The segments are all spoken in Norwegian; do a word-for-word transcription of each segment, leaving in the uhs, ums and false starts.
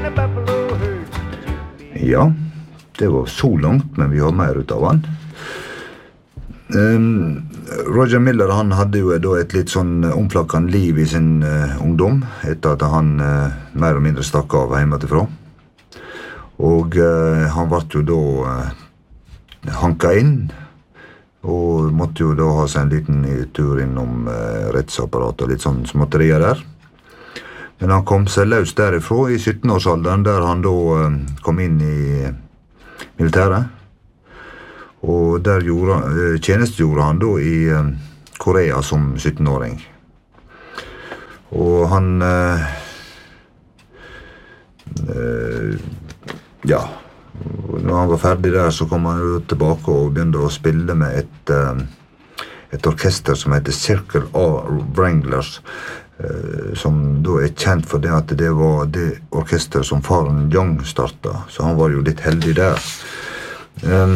Ja, det var så langt, men vi har mer ut av han. Um, Roger Miller, han hadde jo da et litt sånn omflakkende liv i sin uh, ungdom, etter at han uh, mer og mindre stakk av hjemmetifra. Og uh, han ble jo da uh, hanka inn, og måtte jo da ha seg en liten tur innom uh, rettsapparatet og litt sånn småtterier der. Men han kom seg løs derifra i sytten-årsalderen, der han da uh, kom inn i militæret. Og der gjorde, uh, tjenestegjorde han da i uh, Korea som sytten-åring. Og han... Uh, uh, ja, når han var ferdig der, så kom han jo tilbake og begynte å spille med et, uh, et orkester som heter Circle A Wranglers, som da er kjent for det at det var det orkester som faren Young startet, så han var jo litt heldig der. Um,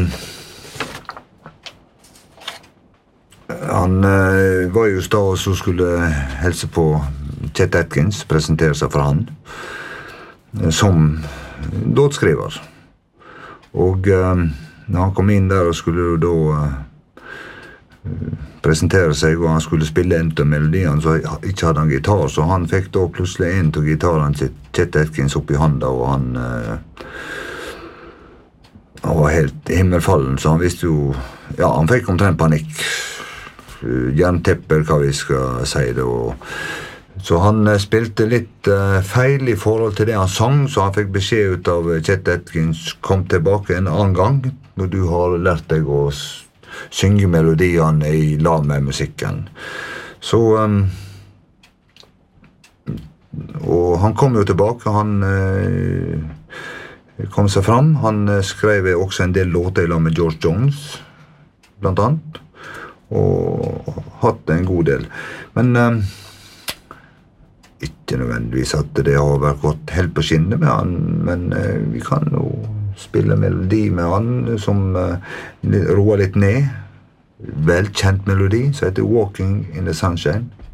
han uh, var jo da som skulle helse på Chet Atkins, presentere seg for han, som låtskriver. Og um, når han kom inn der og skulle jo da uh, presentere seg, og han skulle spille en av melodiene, så ikke hadde han gitar, så han fikk da plutselig en av gitaren til Chet Atkins opp i handa, og han, eh, han var helt himmelfallen, så han visste jo, ja, han fikk omtrent panikk, jerntepper, hva vi skal si det, og så han eh, spilte litt eh, feil i forhold til det han sang, så han fikk beskjed ut av Chet Atkins, kom tilbake en annen gang, når du har lært deg å synge melodiene i lag med musikken. Så um, og han kom jo tilbake, han uh, kom seg fram, han uh, skrev også en del låter i lag med George Jones blant annet, og hatt en god del, men um, ikke nødvendigvis at det har vært godt helt på skinnet med han, men uh, vi kan jo spille melodi med han som uh, roer litt ned. Velkjent melodi, som heter Walking in the Sunshine.